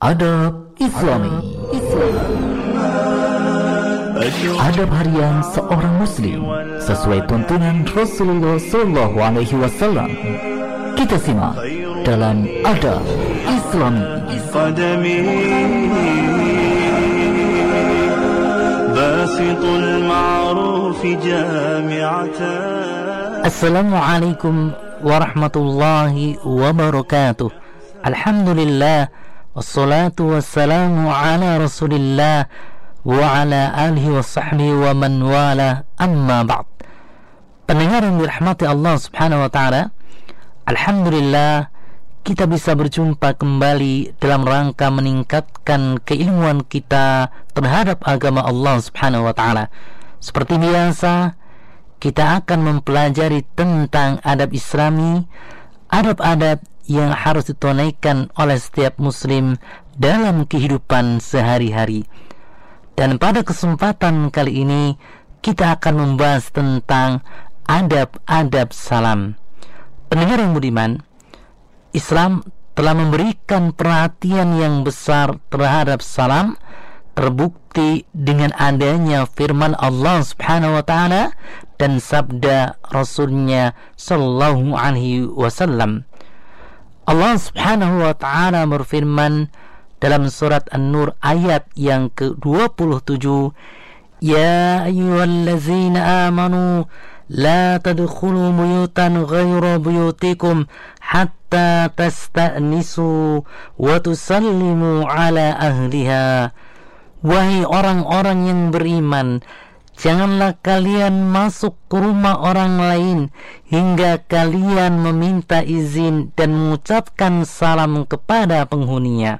Adab Islami. Adab harian seorang muslim sesuai tuntunan Rasulullah SAW. Kita simak dalam Adab Islami. Assalamualaikum warahmatullahi wabarakatuh. Alhamdulillah, wassalatu wassalamu ala rasulillah wa ala alihi wa sahbihi wa man wala, amma ba'd. Pendengar yang dirahmati Allah subhanahu wa ta'ala, alhamdulillah kita bisa berjumpa kembali dalam rangka meningkatkan keilmuan kita terhadap agama Allah subhanahu wa ta'ala. Seperti biasa, kita akan mempelajari tentang adab Islami, adab-adab yang harus ditunaikan oleh setiap muslim dalam kehidupan sehari-hari. Dan pada kesempatan kali ini kita akan membahas tentang adab-adab salam. Pendengar yang budiman, Islam telah memberikan perhatian yang besar terhadap salam, terbukti dengan adanya firman Allah subhanahu wa ta'ala dan sabda Rasulnya sallallahu alaihi wasallam. Allah subhanahu wa ta'ala berfirman dalam surat An-Nur ayat yang ke-27, Ya ayyuhallazina amanu la tadkhulu buyutan ghaira buyutikum hatta tasta'nisu wa tusallimu ala ahliha. Wahai orang-orang yang beriman, janganlah kalian masuk ke rumah orang lain hingga kalian meminta izin dan mengucapkan salam kepada penghuninya.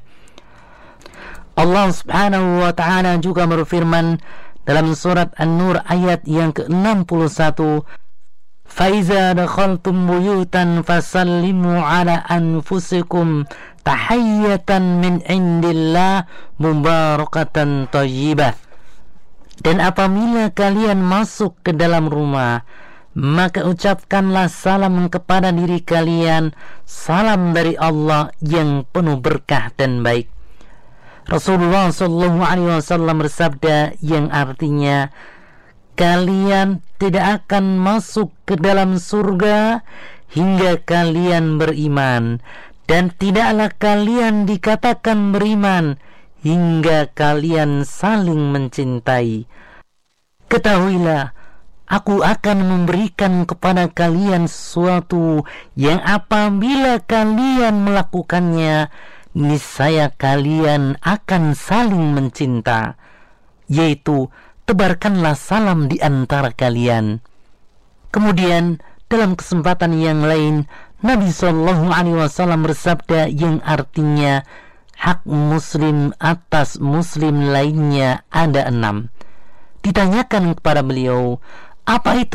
Allah subhanahu wa ta'ala juga berfirman dalam surat An-Nur ayat yang ke-61, فَإِذَا دَخَلْتُمْ بُيُوتًا فَسَلِّمُوا عَلَى أَنفُسِكُمْ تَحِيَّةً مِنْ عِنْدِ اللَّهِ مُبَارَكَةً طَيِّبَةً. Dan apabila kalian masuk ke dalam rumah, maka ucapkanlah salam kepada diri kalian, salam dari Allah yang penuh berkah dan baik. Rasulullah SAW bersabda yang artinya, kalian tidak akan masuk ke dalam surga hingga kalian beriman, dan tidaklah kalian dikatakan beriman hingga kalian saling mencintai. Ketahuilah, aku akan memberikan kepada kalian sesuatu yang apabila kalian melakukannya, niscaya kalian akan saling mencinta, yaitu tebarkanlah salam di antara kalian. Kemudian dalam kesempatan yang lain, Nabi SAW bersabda yang artinya, hak muslim atas muslim lainnya ada 6. Ditanyakan kepada beliau, apa itu